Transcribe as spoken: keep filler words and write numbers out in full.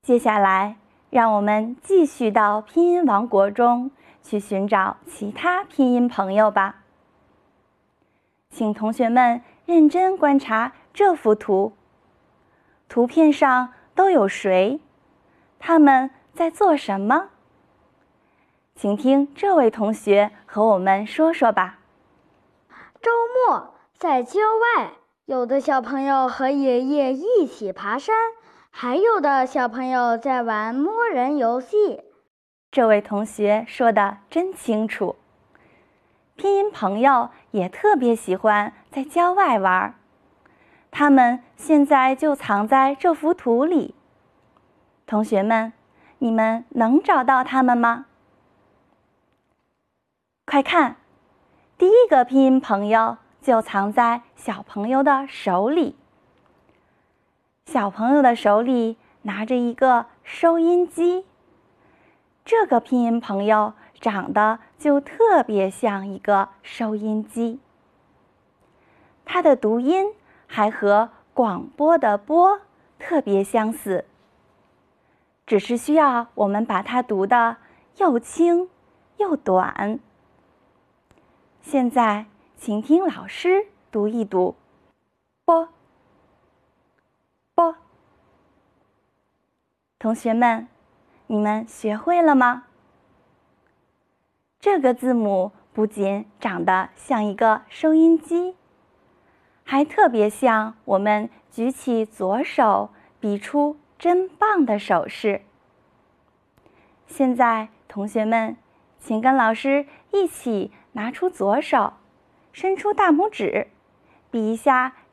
接下来，让我们继续到拼音王国中去寻找其他拼音朋友吧。请同学们认真观察这幅图，图片上都有谁？他们在做什么？请听这位同学和我们说说吧。 周末在郊外，有的小朋友和爷爷一起爬山，还有的小朋友在玩摸人游戏。 这位同学说得真清楚。拼音朋友也特别喜欢在郊外玩，他们现在就藏在这幅图里。同学们，你们能找到他们吗？快看，第一个拼音朋友就藏在小朋友的手里。小朋友的手里拿着一个收音机，这个拼音朋友长得就特别像一个收音机，它的读音还和广播的播特别相似，只是需要我们把它读得又轻又短。现在请听老师读一读，播播。同学们，你们学会了吗？这个字母不仅长得像一个收音机，还特别像我们举起左手比出真棒的手势。现在同学们，请跟老师一起拿出左手，伸出大拇指，比一下